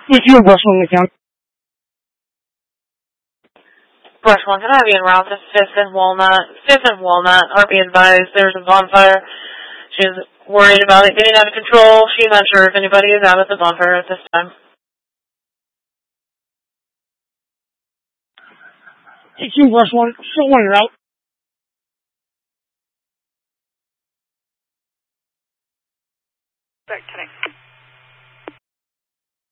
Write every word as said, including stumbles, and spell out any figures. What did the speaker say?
With you, Brush One account. Brush One, can I be en route to Fifth and Walnut? Fifth and Walnut are being advised there's a bonfire. She's worried about it getting out of control. She's not sure if anybody is out at the bonfire at this time. Take you, Brush One. Show one route. Can